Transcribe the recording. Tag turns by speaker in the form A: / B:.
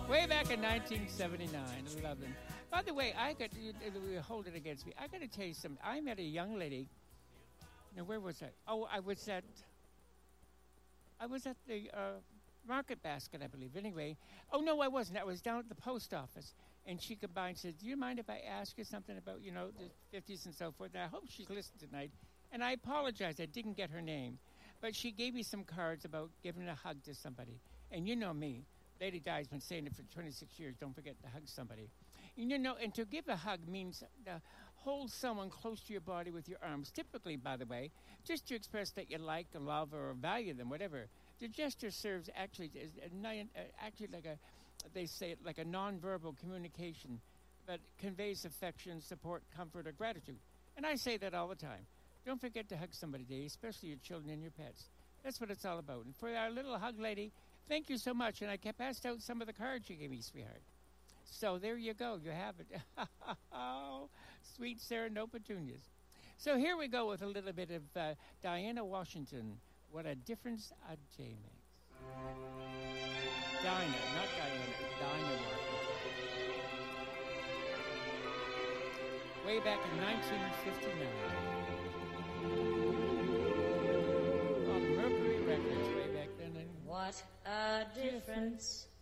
A: Way back in 1979, 11. By the way, hold it against me. I got to tell you something. I met a young lady. Now, where was I? Oh, I was at the Market Basket, I believe. Anyway, oh no, I wasn't. I was down at the post office, and she combined said, "Do you mind if I ask you something about the 50s and so forth?" And I hope she's listening tonight. And I apologize, I didn't get her name, but she gave me some cards about giving a hug to somebody. And you know me, Lady Di's been saying it for 26 years. Don't forget to hug somebody. And to give a hug means to hold someone close to your body with your arms. Typically, by the way, just to express that you like, love, or value them, whatever. The gesture serves actually like they say it like a nonverbal communication that conveys affection, support, comfort, or gratitude. And I say that all the time. Don't forget to hug somebody today, especially your children and your pets. That's what it's all about. And for our little hug lady, thank you so much. And I passed out some of the cards you gave me, sweetheart. So there you go. You have it. Oh, sweet Sarah, no petunias. So here we go with a little bit of Diana Washington. What a difference a day makes. Dinah, not Diana. Dinah Washington. Way back in 1959. On Mercury Records way back then.
B: What a difference